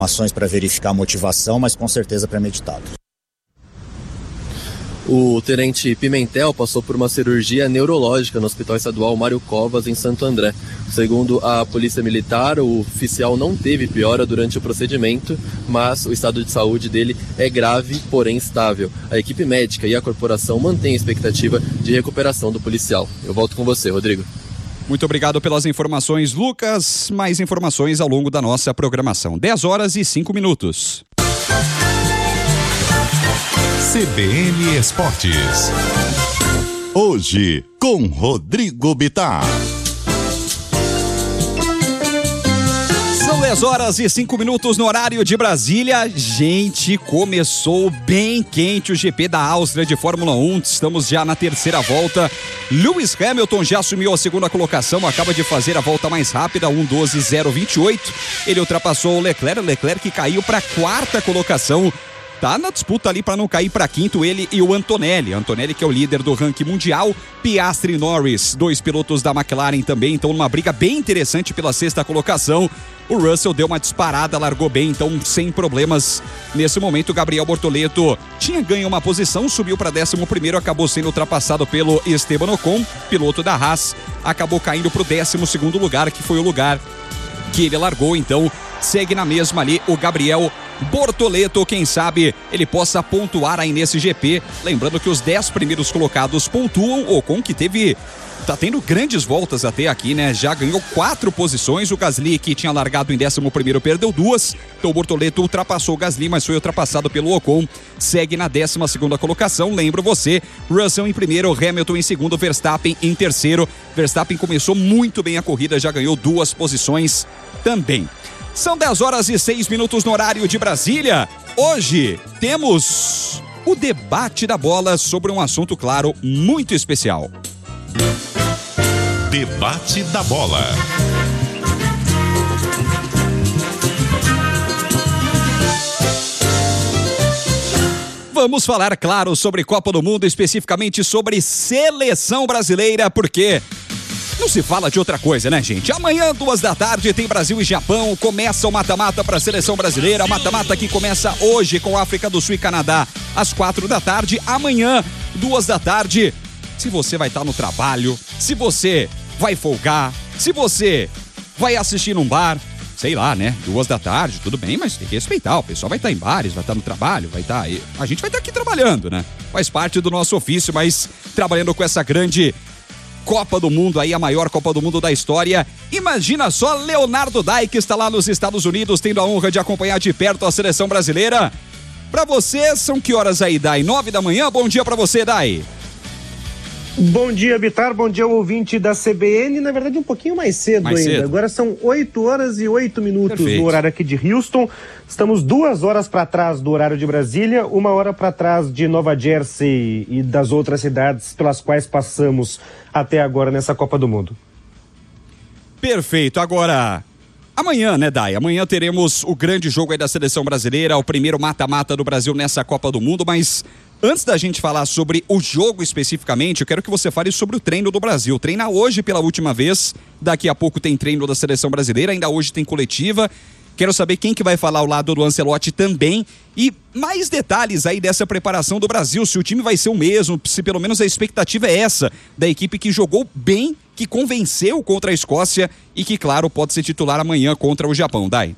informações para verificar a motivação, mas com certeza premeditado. O tenente Pimentel passou por uma cirurgia neurológica no Hospital Estadual Mário Covas, em Santo André. Segundo a Polícia Militar, o oficial não teve piora durante o procedimento, mas o estado de saúde dele é grave, porém estável. A equipe médica e a corporação mantêm a expectativa de recuperação do policial. Eu volto com você, Rodrigo. Muito obrigado pelas informações, Lucas. Mais informações ao longo da nossa programação. 10h05. CBN Esportes. Hoje, com Rodrigo Bittar. São 10h05 no horário de Brasília. Gente, começou bem quente o GP da Áustria de Fórmula 1. Estamos já na terceira volta. Lewis Hamilton já assumiu a segunda colocação, acaba de fazer a volta mais rápida, 1:12.028. Ele ultrapassou o Leclerc que caiu para a quarta colocação. Tá na disputa ali para não cair para quinto, ele e o Antonelli que é o líder do ranking mundial. Piastri e Norris, dois pilotos da McLaren também, então numa briga bem interessante pela sexta colocação. O Russell deu uma disparada, largou bem, então sem problemas. Nesse momento, Gabriel Bortoleto tinha ganho uma posição, subiu para 11º, acabou sendo ultrapassado pelo Esteban Ocon, piloto da Haas, acabou caindo para o 12º lugar, que foi o lugar que ele largou, então segue na mesma ali o Gabriel Bortoleto, quem sabe ele possa pontuar aí nesse GP. Lembrando que os 10 primeiros colocados pontuam. Ocon, que tá tendo grandes voltas até aqui, né? Já ganhou 4 posições. O Gasly, que tinha largado em 11º, perdeu 2. Então o Bortoleto ultrapassou o Gasly, mas foi ultrapassado pelo Ocon. Segue na 12ª colocação. Lembro você, Russell em primeiro, Hamilton em segundo, Verstappen em terceiro. Verstappen começou muito bem a corrida, já ganhou 2 posições também. São 10h06 no horário de Brasília. Hoje temos o debate da bola sobre um assunto, claro, muito especial. Debate da bola. Vamos falar, claro, sobre Copa do Mundo, especificamente sobre seleção brasileira, porque não se fala de outra coisa, né, gente? Amanhã, 14h, tem Brasil e Japão. Começa o mata-mata para a seleção brasileira. Mata-mata que começa hoje com África do Sul e Canadá às 4h. Amanhã, 2h. Se você vai estar no trabalho, se você vai folgar, se você vai assistir num bar, sei lá, né? 2h, tudo bem, mas tem que respeitar. O pessoal vai estar em bares, vai estar no trabalho, vai estar... A gente vai estar aqui trabalhando, né? Faz parte do nosso ofício, mas trabalhando com essa grande Copa do Mundo aí, a maior Copa do Mundo da história. Imagina só, Leonardo Dai, que está lá nos Estados Unidos, tendo a honra de acompanhar de perto a seleção brasileira. Pra você, são que horas aí, Dai? 9h? Bom dia pra você, Dai. Bom dia, Bittar, bom dia ao ouvinte da CBN, na verdade um pouquinho mais cedo ainda. Agora são 8h08 Perfeito. No horário aqui de Houston. Estamos 2 horas para trás do horário de Brasília, 1 hora para trás de Nova Jersey e das outras cidades pelas quais passamos até agora nessa Copa do Mundo. Perfeito, agora... Amanhã, né, Dai? Amanhã teremos o grande jogo aí da seleção brasileira, o primeiro mata-mata do Brasil nessa Copa do Mundo, mas antes da gente falar sobre o jogo especificamente, eu quero que você fale sobre o treino do Brasil. Treina hoje pela última vez, daqui a pouco tem treino da seleção brasileira, ainda hoje tem coletiva. Quero saber quem que vai falar ao lado do Ancelotti também e mais detalhes aí dessa preparação do Brasil, se o time vai ser o mesmo, se pelo menos a expectativa é essa, da equipe que jogou bem, que convenceu contra a Escócia e que, claro, pode ser titular amanhã contra o Japão. Dai.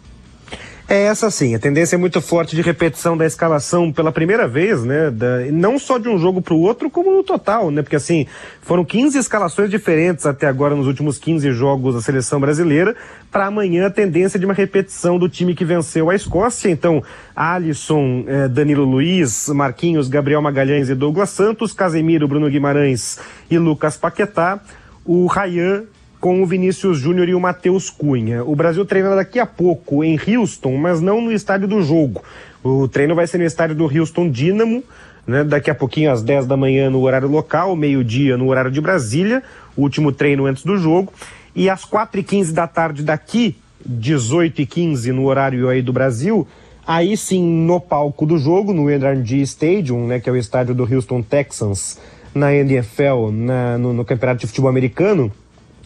É essa sim, a tendência é muito forte de repetição da escalação pela primeira vez, né? Não só de um jogo para o outro, como no total, né? Porque assim, foram 15 escalações diferentes até agora nos últimos 15 jogos da seleção brasileira. Para amanhã a tendência de uma repetição do time que venceu a Escócia. Então, Alisson, Danilo Luiz, Marquinhos, Gabriel Magalhães e Douglas Santos, Casemiro, Bruno Guimarães e Lucas Paquetá, o Ryan com o Vinícius Júnior e o Matheus Cunha. O Brasil treina daqui a pouco em Houston, mas não no estádio do jogo. O treino vai ser no estádio do Houston Dynamo, né? Daqui a pouquinho às 10 da manhã no horário local, meio-dia no horário de Brasília, o último treino antes do jogo. E às 4h15 da tarde daqui, 18h15 no horário aí do Brasil, aí sim no palco do jogo, no NRG Stadium, né? Que é o estádio do Houston Texans, na NFL, no Campeonato de Futebol Americano.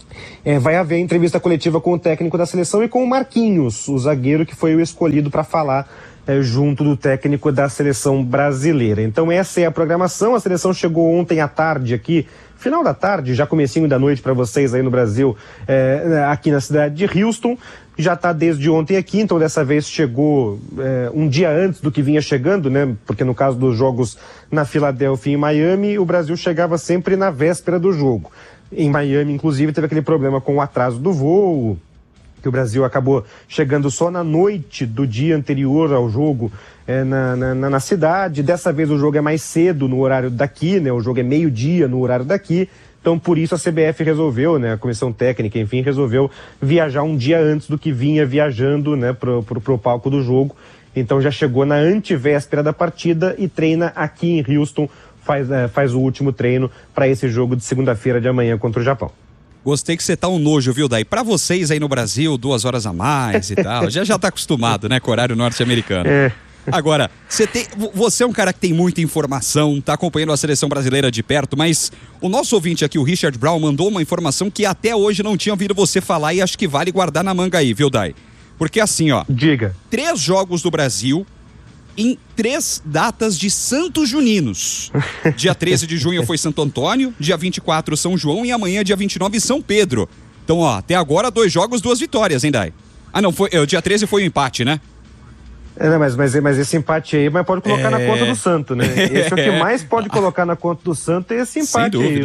vai haver entrevista coletiva com o técnico da seleção e com o Marquinhos, o zagueiro que foi o escolhido para falar junto do técnico da seleção brasileira. Então essa é a programação. A seleção chegou ontem à tarde aqui, final da tarde, já comecinho da noite para vocês aí no Brasil, aqui na cidade de Houston. Já está desde ontem aqui, então dessa vez chegou um dia antes do que vinha chegando, né? Porque no caso dos jogos na Filadélfia e em Miami, o Brasil chegava sempre na véspera do jogo. Em Miami, inclusive, teve aquele problema com o atraso do voo, que o Brasil acabou chegando só na noite do dia anterior ao jogo na cidade. Dessa vez o jogo é mais cedo no horário daqui, né? O jogo é meio-dia no horário daqui. Então, por isso a CBF resolveu, né? A comissão técnica, enfim, resolveu viajar um dia antes do que vinha viajando, né? Pro palco do jogo. Então já chegou na antevéspera da partida e treina aqui em Houston, faz o último treino para esse jogo de segunda-feira de amanhã contra o Japão. Gostei que você tá um nojo, viu, Day? Pra vocês aí no Brasil, 2 horas a mais e tal, já tá acostumado, né, com o horário norte-americano. Agora, você é um cara que tem muita informação, tá acompanhando a seleção brasileira de perto, mas o nosso ouvinte aqui, o Richard Brown, mandou uma informação que até hoje não tinha ouvido você falar e acho que vale guardar na manga aí, viu, Day? Porque assim, ó... Diga. 3 jogos do Brasil em 3 datas de santos juninos. Dia 13 de junho foi Santo Antônio, dia 24 São João e amanhã, dia 29, São Pedro. Então, ó, até agora 2 jogos, 2 vitórias, hein, Day? Ah, não, o dia 13 foi um empate, né? Não, mas esse empate aí pode colocar na conta do Santo, né? Esse é o que mais pode colocar na conta do Santo, é esse empate aí.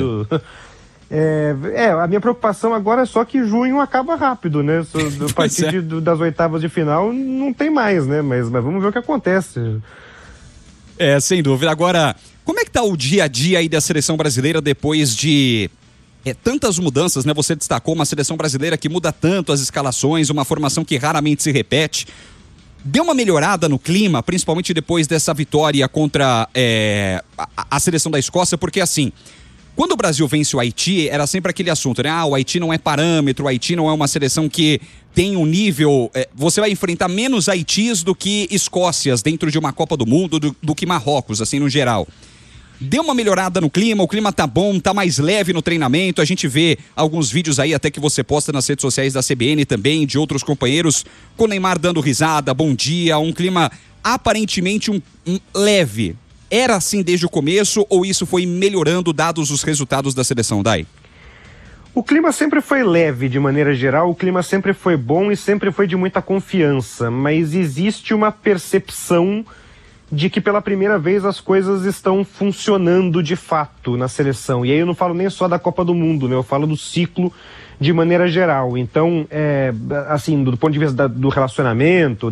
A minha preocupação agora é só que junho acaba rápido, né? A partir das oitavas de final não tem mais, né? Mas vamos ver o que acontece. Sem dúvida. Agora, como é que tá o dia a dia aí da seleção brasileira depois de tantas mudanças, né? Você destacou uma seleção brasileira que muda tanto as escalações, uma formação que raramente se repete. Deu uma melhorada no clima, principalmente depois dessa vitória contra a seleção da Escócia, porque assim... Quando o Brasil vence o Haiti, era sempre aquele assunto, né? O Haiti não é parâmetro, o Haiti não é uma seleção que tem um nível... você vai enfrentar menos Haitis do que Escócias dentro de uma Copa do Mundo, do que Marrocos, assim, no geral. Deu uma melhorada no clima, o clima tá bom, tá mais leve no treinamento. A gente vê alguns vídeos aí até que você posta nas redes sociais da CBN também, de outros companheiros, com o Neymar dando risada, bom dia, um clima aparentemente leve. Era assim desde o começo ou isso foi melhorando dados os resultados da seleção, Day? O clima sempre foi leve de maneira geral, o clima sempre foi bom e sempre foi de muita confiança, mas existe uma percepção de que pela primeira vez as coisas estão funcionando de fato na seleção. E aí eu não falo nem só da Copa do Mundo, né? Eu falo do ciclo de maneira geral. Então, assim, do ponto de vista do relacionamento,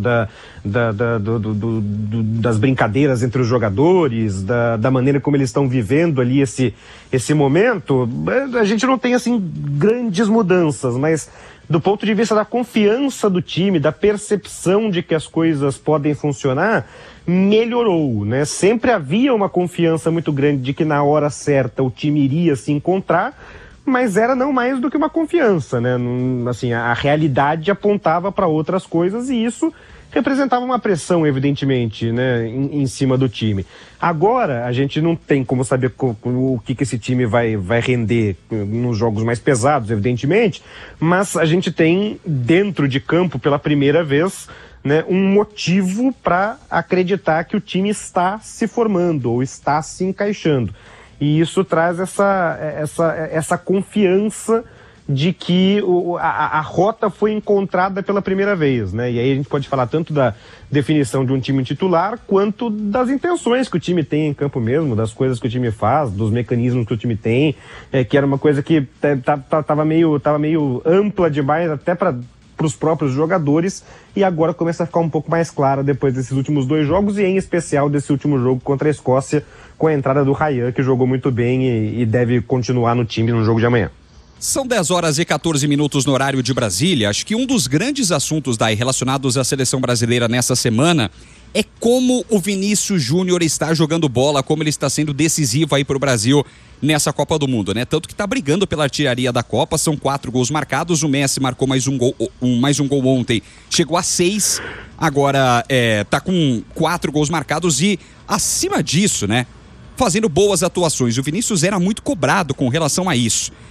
das brincadeiras entre os jogadores, da maneira como eles estão vivendo ali esse momento, a gente não tem, assim, grandes mudanças, mas do ponto de vista da confiança do time, da percepção de que as coisas podem funcionar, melhorou, né? Sempre havia uma confiança muito grande de que na hora certa o time iria se encontrar, mas era não mais do que uma confiança, né? Assim, a realidade apontava para outras coisas e isso representava uma pressão, evidentemente, né, em cima do time. Agora, a gente não tem como saber o que esse time vai render nos jogos mais pesados, evidentemente, mas a gente tem dentro de campo, pela primeira vez, né, um motivo para acreditar que o time está se formando ou está se encaixando. E isso traz essa confiança de que a rota foi encontrada pela primeira vez, né? E aí a gente pode falar tanto da definição de um time titular, quanto das intenções que o time tem em campo mesmo, das coisas que o time faz, dos mecanismos que o time tem, que era uma coisa que estava meio ampla demais até para os próprios jogadores, e agora começa a ficar um pouco mais clara depois desses últimos 2 jogos, e em especial desse último jogo contra a Escócia, com a entrada do Ryan, que jogou muito bem e deve continuar no time no jogo de amanhã. São 10 horas e 14 minutos no horário de Brasília. Acho que um dos grandes assuntos relacionados à seleção brasileira nessa semana é como o Vinícius Júnior está jogando bola, como ele está sendo decisivo aí para o Brasil nessa Copa do Mundo, né? Tanto que está brigando pela artilharia da Copa, são 4 gols marcados, o Messi marcou mais um gol ontem, chegou a 6, agora tá com 4 gols marcados e acima disso, né? Fazendo boas atuações. O Vinícius era muito cobrado com relação a isso.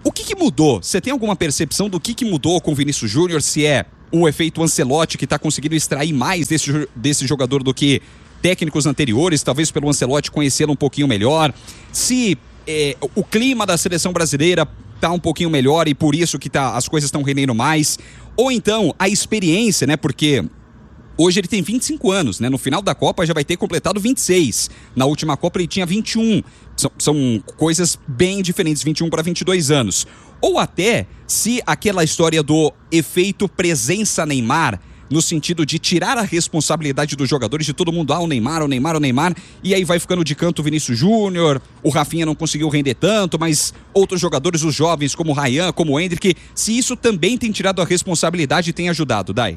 O que mudou? Você tem alguma percepção do que mudou com o Vinícius Júnior? Se é o efeito Ancelotti que está conseguindo extrair mais desse jogador do que técnicos anteriores, talvez pelo Ancelotti conhecê-lo um pouquinho melhor. Se o clima da seleção brasileira está um pouquinho melhor e por isso que as coisas estão rendendo mais. Ou então a experiência, né? Porque hoje ele tem 25 anos, né? No final da Copa já vai ter completado 26. Na última Copa ele tinha 21. São coisas bem diferentes, 21 para 22 anos. Ou até se aquela história do efeito presença Neymar, no sentido de tirar a responsabilidade dos jogadores, de todo mundo, o Neymar, e aí vai ficando de canto o Vinícius Júnior, o Rafinha não conseguiu render tanto, mas outros jogadores, os jovens, como o Ryan, como o Endrick, se isso também tem tirado a responsabilidade e tem ajudado, Dai?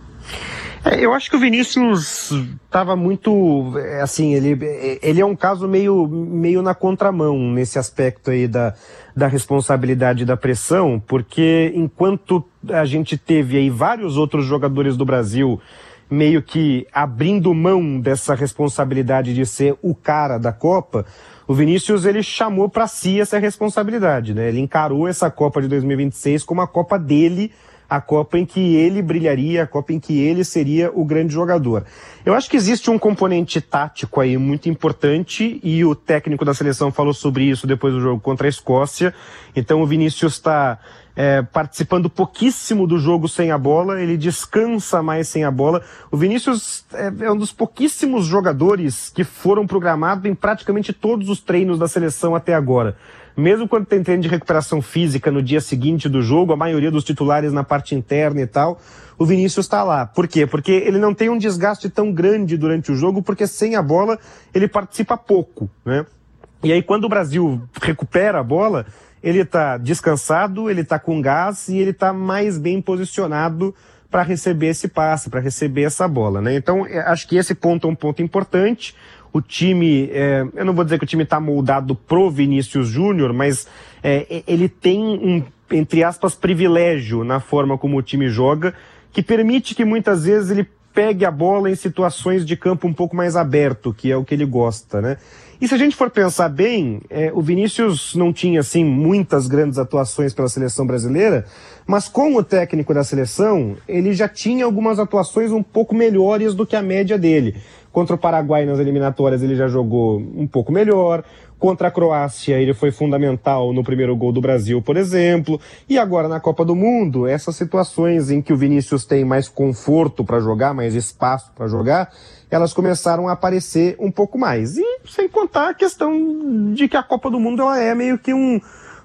Eu acho que o Vinícius estava muito, assim, ele é um caso meio na contramão nesse aspecto aí da responsabilidade e da pressão, porque enquanto a gente teve aí vários outros jogadores do Brasil meio que abrindo mão dessa responsabilidade de ser o cara da Copa, o Vinícius, ele chamou para si essa responsabilidade, né? Ele encarou essa Copa de 2026 como a Copa dele, a Copa em que ele brilharia, a Copa em que ele seria o grande jogador. Eu acho que existe um componente tático aí muito importante e o técnico da seleção falou sobre isso depois do jogo contra a Escócia. Então o Vinícius está participando pouquíssimo do jogo sem a bola, ele descansa mais sem a bola. O Vinícius é um dos pouquíssimos jogadores que foram programados em praticamente todos os treinos da seleção até agora. Mesmo quando tem treino de recuperação física no dia seguinte do jogo, a maioria dos titulares na parte interna e tal, o Vinícius está lá. Por quê? Porque ele não tem um desgaste tão grande durante o jogo, porque sem a bola ele participa pouco, né? E aí quando o Brasil recupera a bola, ele está descansado, ele está com gás e ele está mais bem posicionado para receber esse passe, para receber essa bola, né? Então, acho que esse ponto é um ponto importante. O time, eu não vou dizer que o time está moldado pro Vinícius Júnior, mas ele tem um, entre aspas, privilégio na forma como o time joga, que permite que muitas vezes ele pegue a bola em situações de campo um pouco mais aberto, que é o que ele gosta, né? E se a gente for pensar bem, o Vinícius não tinha, assim, muitas grandes atuações pela seleção brasileira, mas com o técnico da seleção, ele já tinha algumas atuações um pouco melhores do que a média dele. Contra o Paraguai nas eliminatórias ele já jogou um pouco melhor. Contra a Croácia ele foi fundamental no primeiro gol do Brasil, por exemplo. E agora na Copa do Mundo, essas situações em que o Vinícius tem mais conforto para jogar, mais espaço para jogar, elas começaram a aparecer um pouco mais. E sem contar a questão de que a Copa do Mundo ela é meio que um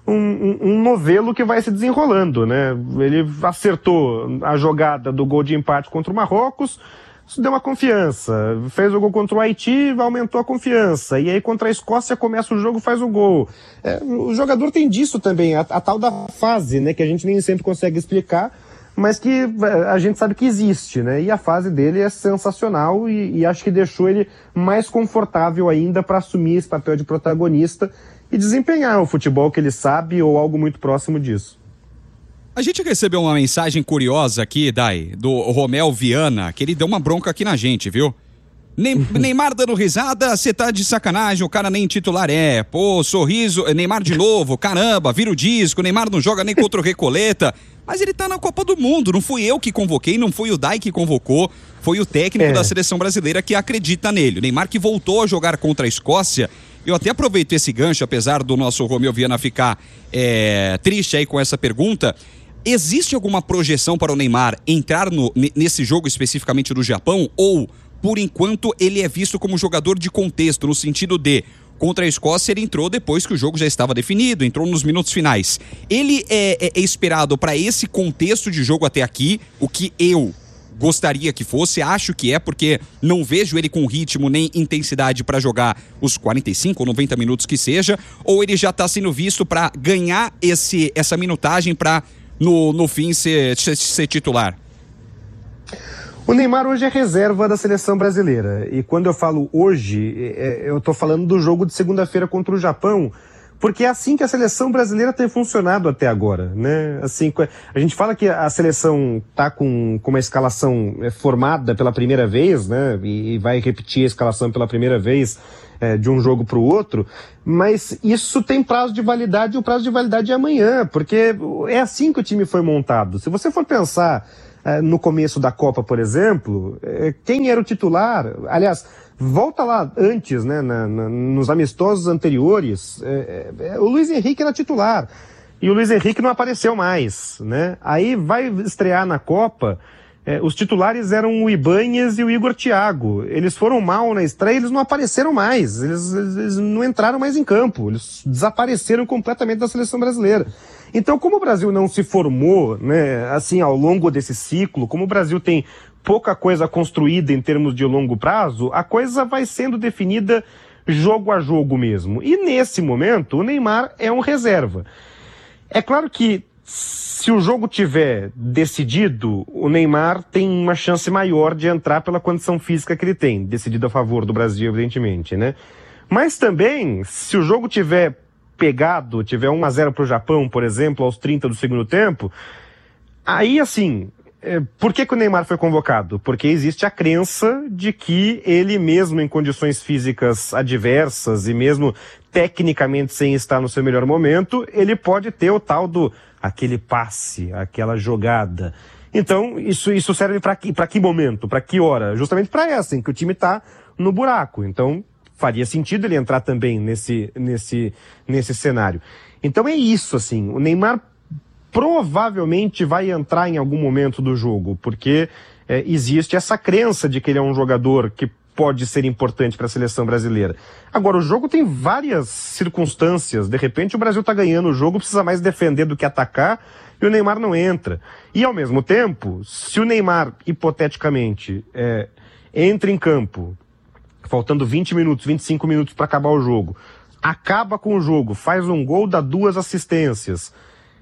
novelo que vai se desenrolando, né? Ele acertou a jogada do gol de empate contra o Marrocos, isso deu uma confiança, fez o gol contra o Haiti, aumentou a confiança, e aí contra a Escócia começa o jogo, faz o gol. O jogador tem disso também, a tal da fase, né, que a gente nem sempre consegue explicar, mas que a gente sabe que existe, né, e a fase dele é sensacional e acho que deixou ele mais confortável ainda para assumir esse papel de protagonista e desempenhar o futebol que ele sabe ou algo muito próximo disso. A gente recebeu uma mensagem curiosa aqui, Dai, do Romel Viana, que ele deu uma bronca aqui na gente, viu? Neymar dando risada, você tá de sacanagem, o cara nem titular é. Pô, sorriso, Neymar de novo, caramba, vira o disco, Neymar não joga nem contra o Recoleta. Mas ele tá na Copa do Mundo, não fui eu que convoquei, não foi o Dai que convocou, foi o técnico da seleção brasileira que acredita nele. O Neymar que voltou a jogar contra a Escócia. Eu até aproveito esse gancho, apesar do nosso Romel Viana ficar triste aí com essa pergunta. Existe alguma projeção para o Neymar entrar nesse jogo especificamente do Japão? Ou, por enquanto, ele é visto como jogador de contexto, no sentido de, contra a Escócia ele entrou depois que o jogo já estava definido, entrou nos minutos finais. Ele é esperado para esse contexto de jogo até aqui, o que eu gostaria que fosse, acho que é, porque não vejo ele com ritmo nem intensidade para jogar os 45 ou 90 minutos que seja, ou ele já está sendo visto para ganhar essa minutagem para no fim ser titular? O Neymar hoje é reserva da seleção brasileira. E quando eu falo hoje, eu estou falando do jogo de segunda-feira contra o Japão, porque é assim que a seleção brasileira tem funcionado até agora, né? Assim, a gente fala que a seleção está com uma escalação formada pela primeira vez, né? E vai repetir a escalação pela primeira vez de um jogo para o outro, mas isso tem prazo de validade, e o prazo de validade é amanhã, porque é assim que o time foi montado. Se você for pensar no começo da Copa, por exemplo, quem era o titular? Aliás, volta lá antes, né, nos amistosos anteriores, o Luiz Henrique era titular, e o Luiz Henrique não apareceu mais, né? Aí vai estrear na Copa, os titulares eram o Ibáñez e o Igor Thiago. Eles foram mal na estreia, eles não apareceram mais, eles não entraram mais em campo, eles desapareceram completamente da seleção brasileira. Então, como o Brasil não se formou, né, assim, ao longo desse ciclo, como o Brasil tem pouca coisa construída em termos de longo prazo, a coisa vai sendo definida jogo a jogo mesmo. E nesse momento, o Neymar é um reserva. É claro que se o jogo tiver decidido, o Neymar tem uma chance maior de entrar pela condição física que ele tem, decidido a favor do Brasil, evidentemente, né? Mas também, se o jogo tiver pegado, tiver 1-0 para o Japão, por exemplo, aos 30 do segundo tempo, aí, assim, por que o Neymar foi convocado? Porque existe a crença de que ele mesmo em condições físicas adversas e mesmo tecnicamente sem estar no seu melhor momento, ele pode ter o tal do aquele passe, aquela jogada. Então, isso serve para que momento? Para que hora? Justamente para essa, em que o time está no buraco. Então, faria sentido ele entrar também nesse cenário. Então é isso, assim, o Neymar provavelmente vai entrar em algum momento do jogo, porque existe essa crença de que ele é um jogador que pode ser importante para a seleção brasileira. Agora, o jogo tem várias circunstâncias. De repente, o Brasil está ganhando o jogo, precisa mais defender do que atacar, e o Neymar não entra. E, ao mesmo tempo, se o Neymar, hipoteticamente, entra em campo, faltando 20 minutos, 25 minutos para acabar o jogo, acaba com o jogo, faz um gol, dá 2 assistências,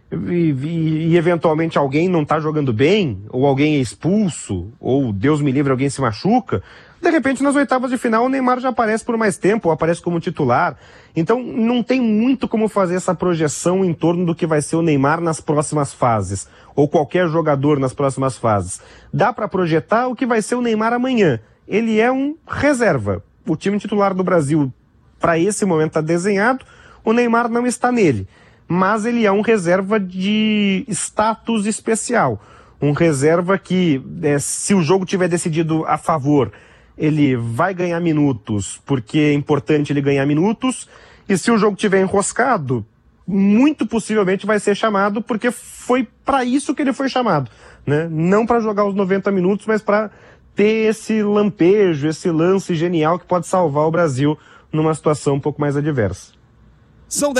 e eventualmente alguém não está jogando bem, ou alguém é expulso, ou Deus me livre, alguém se machuca, de repente nas oitavas de final o Neymar já aparece por mais tempo, ou aparece como titular. Então não tem muito como fazer essa projeção em torno do que vai ser o Neymar nas próximas fases, ou qualquer jogador nas próximas fases. Dá para projetar o que vai ser o Neymar amanhã. Ele é um reserva. O time titular do Brasil, para esse momento, está desenhado, o Neymar não está nele. Mas ele é um reserva de status especial. Um reserva que, se o jogo tiver decidido a favor, ele vai ganhar minutos, porque é importante ele ganhar minutos, e se o jogo tiver enroscado, muito possivelmente vai ser chamado, porque foi para isso que ele foi chamado, né? Não para jogar os 90 minutos, mas para ter esse lampejo, esse lance genial que pode salvar o Brasil numa situação um pouco mais adversa. São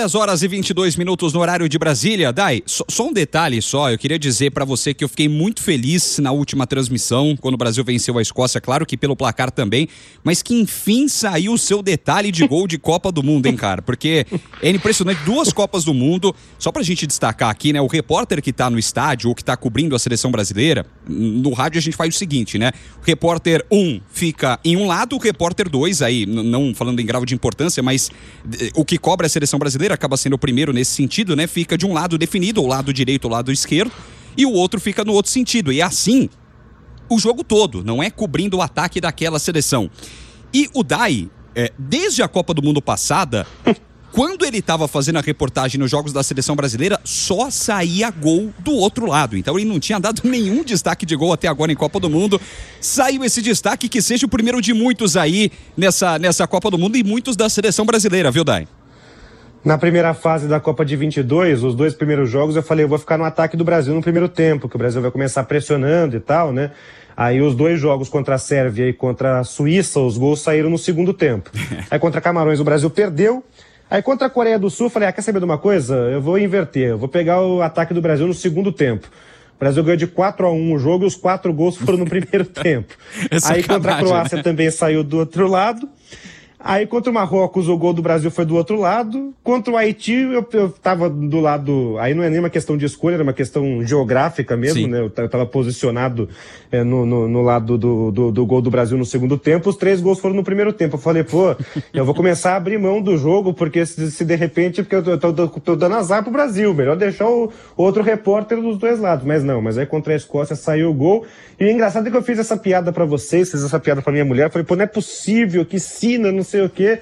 10h22 no horário de Brasília. Dai, só um detalhe só, eu queria dizer pra você que eu fiquei muito feliz na última transmissão, quando o Brasil venceu a Escócia, claro que pelo placar também, mas que enfim saiu o seu detalhe de gol de Copa do Mundo, hein, cara? Porque é impressionante, 2 Copas do Mundo, só pra gente destacar aqui, né, o repórter que tá no estádio ou que tá cobrindo a seleção brasileira, no rádio a gente faz o seguinte, né, o repórter 1 fica em um lado, o repórter 2, aí, não falando em grau de importância, mas o que cobra a seleção brasileira acaba sendo o primeiro nesse sentido, né? Fica de um lado definido, o lado direito, o lado esquerdo, e o outro fica no outro sentido. E é assim o jogo todo, não é cobrindo o ataque daquela seleção. E o Dai, desde a Copa do Mundo passada, quando ele estava fazendo a reportagem nos jogos da seleção brasileira, só saía gol do outro lado. Então ele não tinha dado nenhum destaque de gol até agora em Copa do Mundo. Saiu esse destaque, que seja o primeiro de muitos aí nessa Copa do Mundo e muitos da seleção brasileira, viu, Dai? Na primeira fase da Copa de 22, os 2 primeiros jogos, eu falei, eu vou ficar no ataque do Brasil no primeiro tempo, que o Brasil vai começar pressionando e tal, né? Aí os 2 jogos contra a Sérvia e contra a Suíça, os gols saíram no segundo tempo. Aí contra Camarões o Brasil perdeu. Aí contra a Coreia do Sul, eu falei, quer saber de uma coisa? Eu vou inverter, eu vou pegar o ataque do Brasil no segundo tempo. O Brasil ganhou de 4-1 o jogo e os 4 gols foram no primeiro tempo. Aí contra a Croácia, né, também saiu do outro lado. Aí contra o Marrocos o gol do Brasil foi do outro lado. Contra o Haiti eu tava do lado, aí não é nem uma questão de escolha, era uma questão geográfica mesmo. Sim. Né? Eu tava posicionado no lado do gol do Brasil no segundo tempo. Os 3 gols foram no primeiro tempo. Eu falei, eu vou começar a abrir mão do jogo, porque se de repente, porque eu tô dando azar pro Brasil, melhor deixar o outro repórter dos 2 lados. Mas não, mas aí contra a Escócia saiu o gol. E o engraçado é que eu fiz essa piada pra vocês, fiz essa piada pra minha mulher, falei, não é possível que Sina, não sei o quê.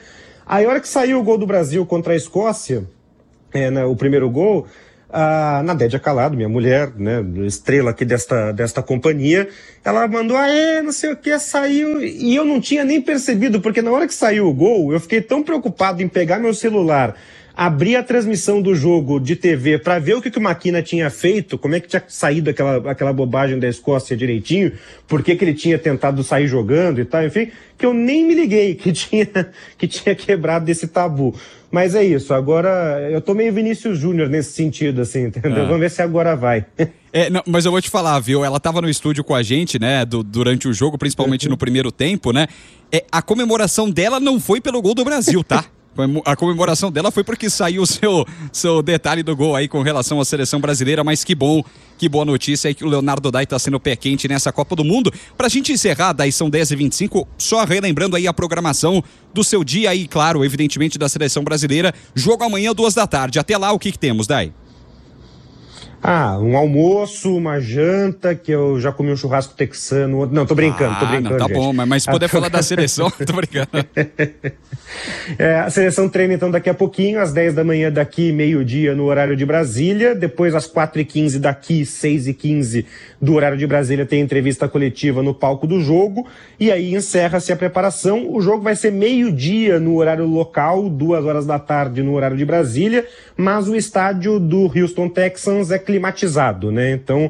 Aí a hora que saiu o gol do Brasil contra a Escócia, o primeiro gol, a Nadédia Calado, minha mulher, né, estrela aqui desta companhia, ela mandou, não sei o que, saiu, e eu não tinha nem percebido, porque na hora que saiu o gol, eu fiquei tão preocupado em pegar meu celular, abrir a transmissão do jogo de TV para ver o que o Maquina tinha feito, como é que tinha saído aquela bobagem da Escócia direitinho, por que ele tinha tentado sair jogando e tal, enfim, que eu nem me liguei que tinha quebrado desse tabu. Mas é isso, agora eu tô meio Vinícius Júnior nesse sentido, assim, entendeu? Vamos ver se agora vai. Não, mas eu vou te falar, viu? Ela tava no estúdio com a gente, né, durante o jogo, principalmente no primeiro tempo, né? A comemoração dela não foi pelo gol do Brasil, tá? A comemoração dela foi porque saiu o seu detalhe do gol aí com relação à seleção brasileira, mas que boa notícia aí que o Leonardo Dai tá sendo pé quente nessa Copa do Mundo. Pra gente encerrar, Dai, são 10h25, só relembrando aí a programação do seu dia aí, claro, evidentemente da seleção brasileira. Jogo amanhã, 2h. Até lá, o que temos, Dai? Um almoço, uma janta, que eu já comi um churrasco texano. Não, tô brincando, não, tá gente. Bom, mas se puder falar da seleção, tô brincando. A seleção treina então daqui a pouquinho, às 10 da manhã daqui, meio-dia no horário de Brasília, depois às 4h15 daqui, 6h15 do horário de Brasília tem entrevista coletiva no palco do jogo, e aí encerra-se a preparação. O jogo vai ser meio-dia no horário local, 2h da tarde no horário de Brasília, mas o estádio do Houston Texans é climatizado, né? Então,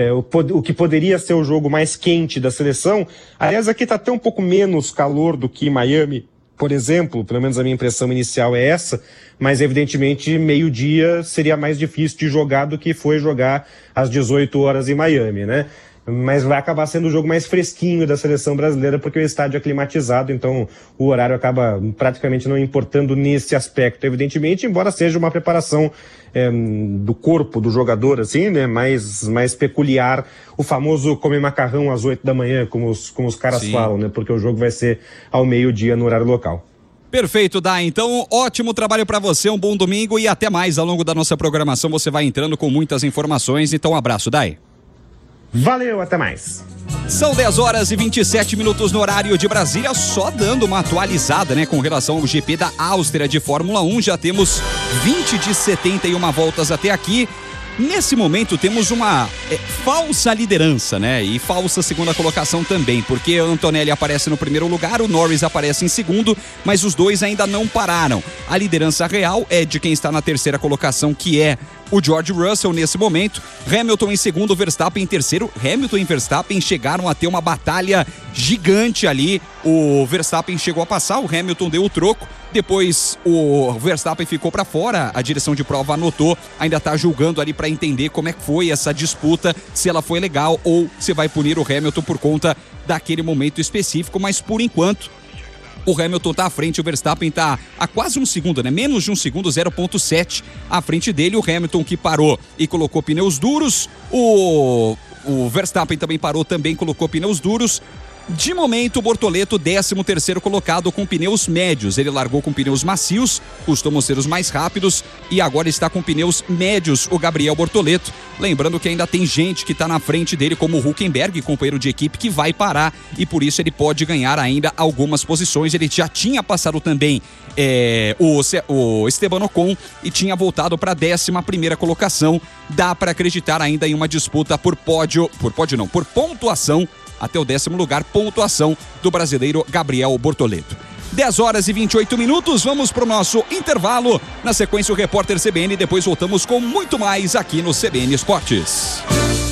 o que poderia ser o jogo mais quente da seleção, aliás, aqui tá até um pouco menos calor do que Miami, por exemplo, pelo menos a minha impressão inicial é essa, mas evidentemente meio-dia seria mais difícil de jogar do que foi jogar às 18 horas em Miami, né? Mas vai acabar sendo o jogo mais fresquinho da seleção brasileira porque o estádio é climatizado, então o horário acaba praticamente não importando nesse aspecto, evidentemente, embora seja uma preparação do corpo do jogador, assim, né, mais peculiar, o famoso comer macarrão às 8 da manhã, como os caras falam, né, porque o jogo vai ser ao meio-dia no horário local. Perfeito, Dai. Então, ótimo trabalho para você, um bom domingo e até mais. Ao longo da nossa programação você vai entrando com muitas informações, então um abraço, Dai. Valeu, até mais. São 10h27 no horário de Brasília, só dando uma atualizada, né, com relação ao GP da Áustria de Fórmula 1, já temos 20 de 71 voltas até aqui. Nesse momento temos uma falsa liderança, né? E falsa segunda colocação também, porque Antonelli aparece no primeiro lugar, o Norris aparece em segundo, mas os dois ainda não pararam. A liderança real é de quem está na terceira colocação, que é o George Russell nesse momento. Hamilton em segundo, Verstappen em terceiro. Hamilton e Verstappen chegaram a ter uma batalha gigante ali. O Verstappen chegou a passar, o Hamilton deu o troco. Depois o Verstappen ficou para fora, a direção de prova anotou, ainda está julgando ali para entender como é que foi essa disputa, se ela foi legal ou se vai punir o Hamilton por conta daquele momento específico, mas por enquanto o Hamilton tá à frente, o Verstappen tá a quase um segundo, né? Menos de um segundo, 0,7 à frente dele. O Hamilton que parou e colocou pneus duros, o Verstappen também parou, também colocou pneus duros. De momento, o Bortoleto, 13º colocado com pneus médios. Ele largou com pneus macios, costumam ser os mais rápidos, e agora está com pneus médios, o Gabriel Bortoleto. Lembrando que ainda tem gente que está na frente dele, como o Hülkenberg, companheiro de equipe, que vai parar, e por isso ele pode ganhar ainda algumas posições. Ele já tinha passado também o Esteban Ocon e tinha voltado para a 11ª colocação. Dá para acreditar ainda em uma disputa por pontuação, até o 10º lugar, pontuação do brasileiro Gabriel Bortoleto. 10h28, vamos para o nosso intervalo. Na sequência, o repórter CBN, depois voltamos com muito mais aqui no CBN Esportes.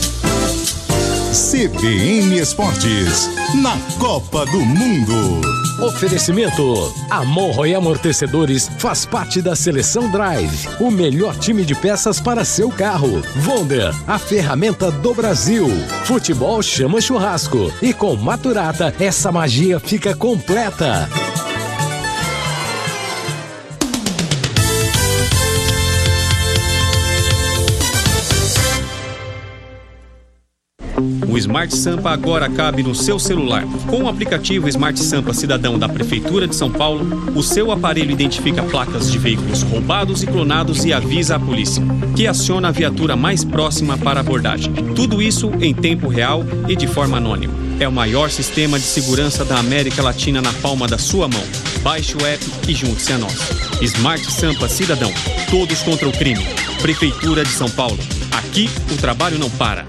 CBN Esportes, na Copa do Mundo. Oferecimento: Amorro e Amortecedores faz parte da Seleção Drive, o melhor time de peças para seu carro. Wonder, a ferramenta do Brasil. Futebol chama churrasco e com Maturata essa magia fica completa. O Smart Sampa agora cabe no seu celular. Com o aplicativo Smart Sampa Cidadão da Prefeitura de São Paulo, o seu aparelho identifica placas de veículos roubados e clonados e avisa a polícia, que aciona a viatura mais próxima para abordagem. Tudo isso em tempo real e de forma anônima. É o maior sistema de segurança da América Latina na palma da sua mão. Baixe o app e junte-se a nós. Smart Sampa Cidadão. Todos contra o crime. Prefeitura de São Paulo. Aqui o trabalho não para.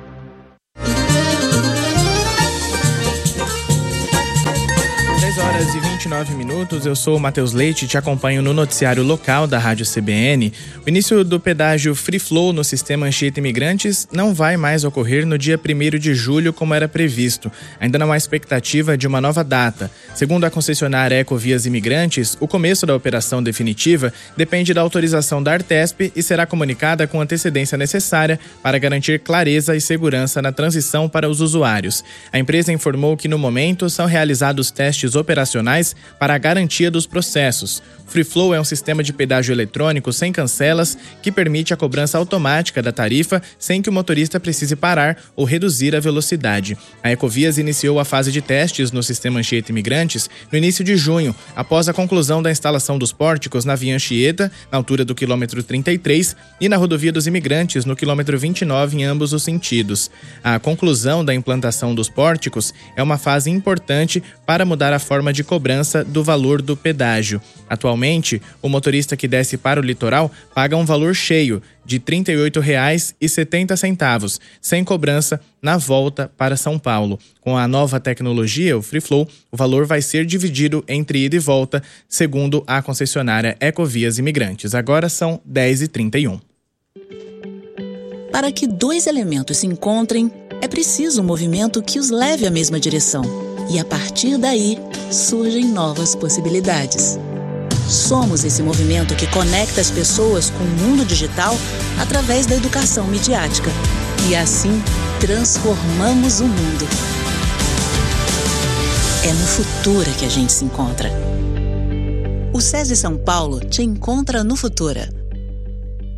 10h29, eu sou o Matheus Leite e te acompanho no noticiário local da Rádio CBN. O início do pedágio Free Flow no sistema Anchieta Imigrantes não vai mais ocorrer no dia 1º de julho como era previsto. Ainda não há expectativa de uma nova data. Segundo a concessionária Ecovias Imigrantes, o começo da operação definitiva depende da autorização da Artesp e será comunicada com a antecedência necessária para garantir clareza e segurança na transição para os usuários. A empresa informou que no momento são realizados testes operacionais para a garantia dos processos. Free Flow é um sistema de pedágio eletrônico sem cancelas que permite a cobrança automática da tarifa sem que o motorista precise parar ou reduzir a velocidade. A Ecovias iniciou a fase de testes no sistema Anchieta Imigrantes no início de junho, após a conclusão da instalação dos pórticos na via Anchieta, na altura do quilômetro 33, e na rodovia dos Imigrantes, no quilômetro 29, em ambos os sentidos. A conclusão da implantação dos pórticos é uma fase importante para mudar a forma de cobrança do valor do pedágio. Atualmente, o motorista que desce para o litoral paga um valor cheio de R$ 38,70, sem cobrança na volta para São Paulo. Com a nova tecnologia, o Free Flow, o valor vai ser dividido entre ida e volta, segundo a concessionária Ecovias Imigrantes. Agora são 10h31. Para que dois elementos se encontrem, é preciso um movimento que os leve à mesma direção. E a partir daí, surgem novas possibilidades. Somos esse movimento que conecta as pessoas com o mundo digital através da educação midiática. E assim, transformamos o mundo. É no Futura que a gente se encontra. O SESI São Paulo te encontra no Futura.